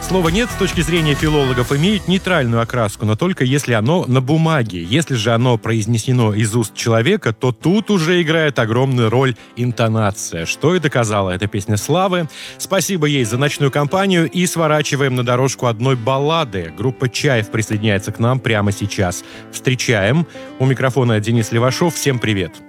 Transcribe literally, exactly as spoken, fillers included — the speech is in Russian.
Слово «нет» с точки зрения филологов имеет нейтральную окраску, но только если оно на бумаге. Если же оно произнесено из уст человека, то тут уже играет огромную роль интонация, что и доказала эта песня Славы. Спасибо ей за ночную компанию, и сворачиваем на дорожку одной баллады. Группа «Чаев» присоединяется к нам прямо сейчас. Встречаем. У микрофона Денис Левашов. Всем привет.